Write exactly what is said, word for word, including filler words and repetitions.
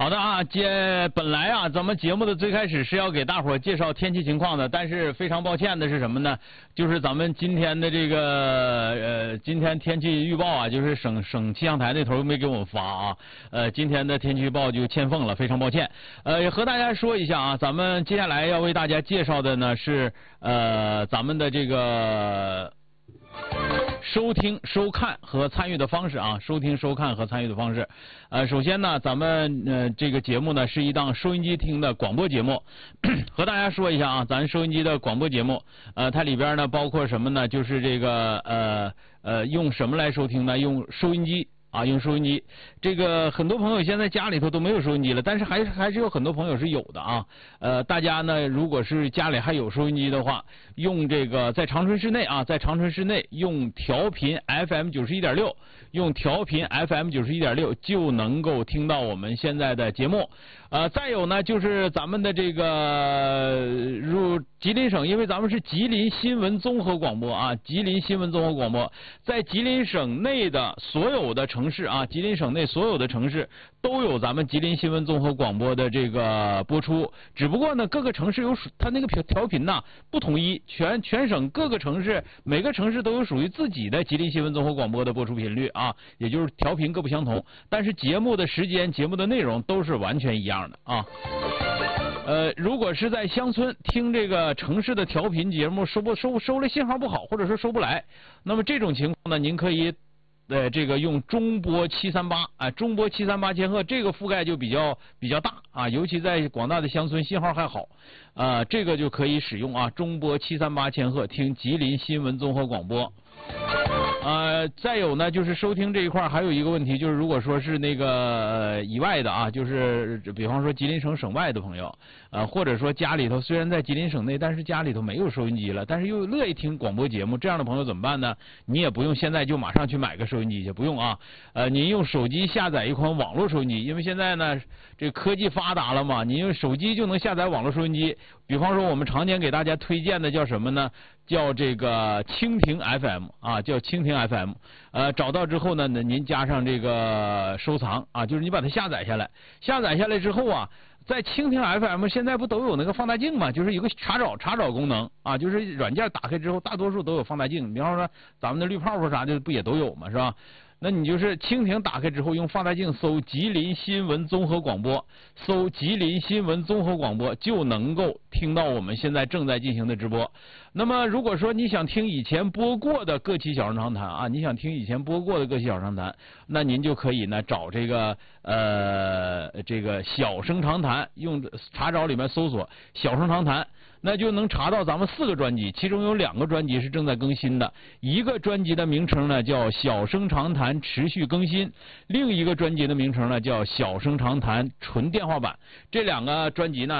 好的啊，接本来啊，咱们节目的最开始是要给大伙儿介绍天气情况的，但是非常抱歉的是什么呢？就是咱们今天的这个呃，今天天气预报啊，就是省省气象台那头没给我们发啊，呃，今天的天气预报就欠奉了，非常抱歉。呃，和大家说一下啊，咱们接下来要为大家介绍的呢是呃咱们的这个。收听、收看和参与的方式啊，收听、收看和参与的方式。呃，首先呢，咱们呃这个节目呢是一档收音机听的广播节目，和大家说一下啊，咱收音机的广播节目，呃，它里边呢包括什么呢？就是这个呃呃用什么来收听呢？用收音机。啊，用收音机，这个很多朋友现在家里头都没有收音机了，但是还是还是有很多朋友是有的啊。呃，大家呢，如果是家里还有收音机的话，用这个在长春市内啊，在长春市内用调频 F M 九十一点六，用调频 F M 九十一点六就能够听到我们现在的节目。呃，再有呢，就是咱们的这个入吉林省，因为咱们是吉林新闻综合广播啊，吉林新闻综合广播，在吉林省内的所有的城市啊，吉林省内所有的城市都有咱们吉林新闻综合广播的这个播出，只不过呢，各个城市有属它那个调调频呐不统一，全全省各个城市每个城市都有属于自己的吉林新闻综合广播的播出频率啊，也就是调频各不相同，但是节目的时间、节目的内容都是完全一样的啊。呃，如果是在乡村听这个城市的调频节目收不收收了信号不好，或者说收不来，那么这种情况呢，您可以呃这个用中波七三八啊，中波七三八千赫，这个覆盖就比较比较大啊，尤其在广大的乡村信号还好啊、呃，这个就可以使用啊，中波七三八千赫听吉林新闻综合广播。呃，再有呢，就是收听这一块还有一个问题，就是如果说是那个、呃、以外的啊，就是比方说吉林省省外的朋友，呃，或者说家里头虽然在吉林省内，但是家里头没有收音机了，但是又乐意听广播节目，这样的朋友怎么办呢？你也不用现在就马上去买个收音机去，不用啊。呃，您用手机下载一款网络收音机，因为现在呢，这科技发达了嘛，你用手机就能下载网络收音机。比方说我们常年给大家推荐的叫什么呢？叫这个蜻蜓 F M 啊，叫蜻蜓 F M。呃，找到之后呢，您加上这个收藏啊，就是你把它下载下来，下载下来之后啊，在蜻蜓 F M 现在不都有那个放大镜嘛？就是有个查找查找功能啊，就是软件打开之后，大多数都有放大镜。比方说咱们的绿泡泡啥的不也都有嘛，是吧？那你就是蜻蜓打开之后，用放大镜搜吉林新闻综合广播，搜吉林新闻综合广播就能够听到我们现在正在进行的直播。那么如果说你想听以前播过的各期小声长谈啊，你想听以前播过的各期小声长谈，那您就可以呢找这个呃这个小声长谈，用查找里面搜索小声长谈。那就能查到咱们四个专辑，其中有两个专辑是正在更新的，一个专辑的名称呢叫小声长谈持续更新，另一个专辑的名称呢叫小声长谈纯电话版。这两个专辑呢